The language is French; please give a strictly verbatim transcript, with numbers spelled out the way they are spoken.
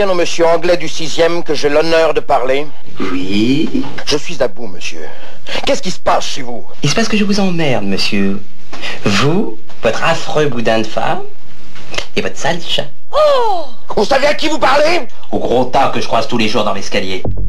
bien au monsieur anglais du sixième que j'ai l'honneur de parler? Oui. Je suis à bout, monsieur. Qu'est-ce qui se passe chez vous? Il se passe que je vous emmerde, monsieur. Vous, votre affreux boudin de femme, et votre sale chat. Oh! Vous savez à qui vous parlez? Au gros tas que je croise tous les jours dans l'escalier.